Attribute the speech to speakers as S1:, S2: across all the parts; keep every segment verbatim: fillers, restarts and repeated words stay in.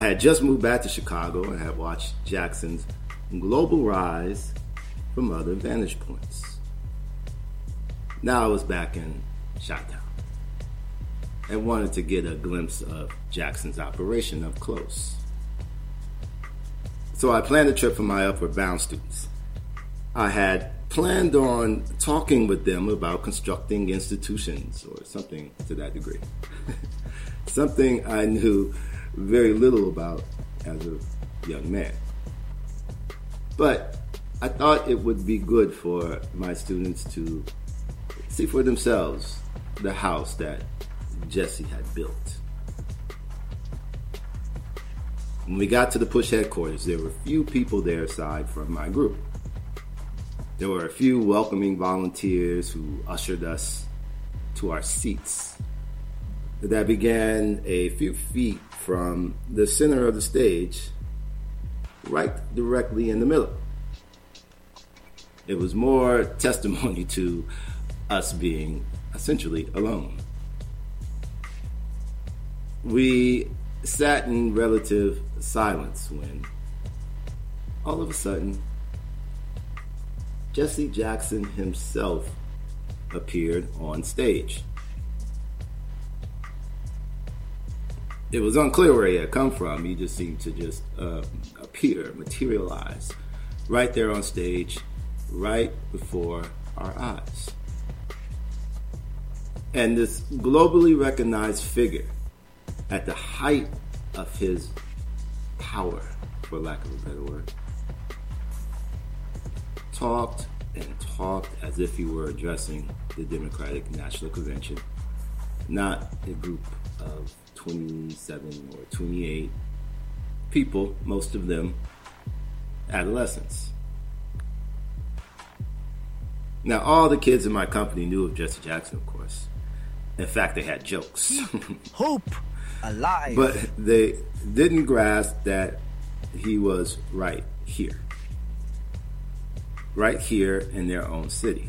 S1: I had just moved back to Chicago and had watched Jackson's global rise from other vantage points. Now I was back in Chi-Town and wanted to get a glimpse of Jackson's operation up close. So I planned a trip for my Upward Bound students. I had planned on talking with them about constructing institutions or something to that degree. Something I knew very little about as a young man. But I thought it would be good for my students to see for themselves the house that Jesse had built. When we got to the Push headquarters, there were few people there aside from my group. There were a few welcoming volunteers who ushered us to our seats that began a few feet from the center of the stage, right directly in the middle. It was more testimony to us being essentially alone. We sat in relative silence when, all of a sudden, Jesse Jackson himself appeared on stage. It was unclear where he had come from. He just seemed to just uh, appear, materialize, right there on stage, right before our eyes. And this globally recognized figure, at the height of his power, for lack of a better word, talked and talked as if he were addressing the Democratic National Convention, not a group of twenty-seven or twenty-eight people, most of them adolescents. Now, all the kids in my company knew of Jesse Jackson, of course. In fact, they had jokes.
S2: Hope alive.
S1: But they didn't grasp that he was right here. Right here in their own city.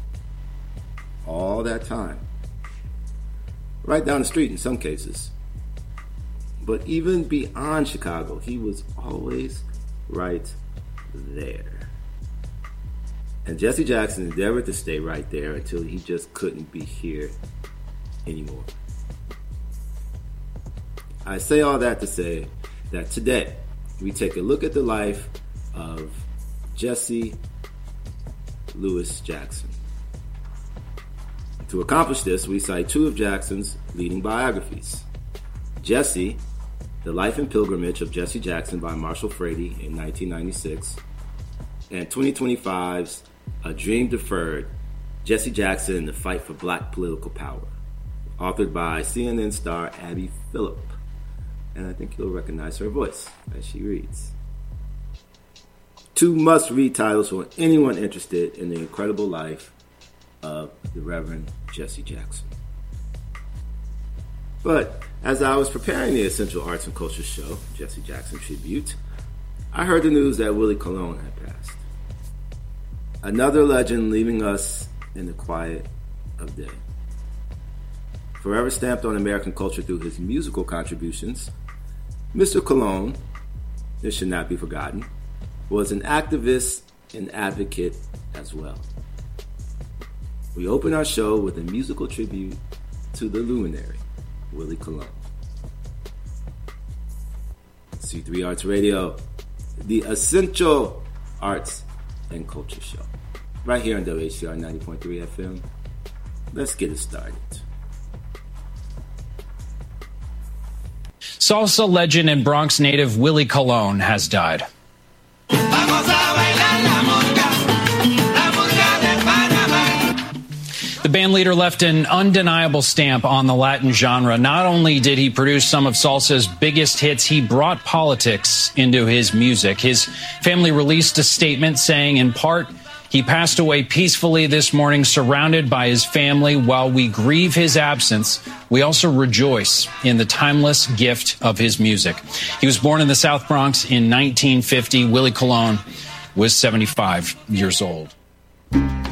S1: All that time. Right down the street in some cases. But even beyond Chicago, he was always right there. And Jesse Jackson endeavored to stay right there until he just couldn't be here anymore. I say all that to say that today we take a look at the life of Jesse Louis Jackson. To accomplish this, we cite two of Jackson's leading biographies. Jesse, The Life and Pilgrimage of Jesse Jackson by Marshall Frady in nineteen ninety-six, and twenty twenty-five's A Dream Deferred, Jesse Jackson and the Fight for Black Political Power, authored by C N N star Abby Phillip. And I think you'll recognize her voice as she reads. Two must-read titles for anyone interested in the incredible life of the Reverend Jesse Jackson. But as I was preparing the Essential Arts and Culture show, Jesse Jackson Tribute, I heard the news that Willie Colon had passed. Another legend leaving us in the quiet of day. Forever stamped on American culture through his musical contributions, Mister Colon, this should not be forgotten, was an activist and advocate as well. We open our show with a musical tribute to the luminary, Willie Colon. C three Arts Radio, the Essential Arts and Culture Show, right here on W H C R ninety point three F M. Let's get it started.
S3: Salsa legend and Bronx native Willie Colon has died. The bandleader left an undeniable stamp on the Latin genre. Not only did he produce some of salsa's biggest hits, he brought politics into his music. His family released a statement saying, in part, he passed away peacefully this morning, surrounded by his family. While we grieve his absence, we also rejoice in the timeless gift of his music. He was born in the South Bronx in nineteen fifty. Willie Colon was seventy-five years old.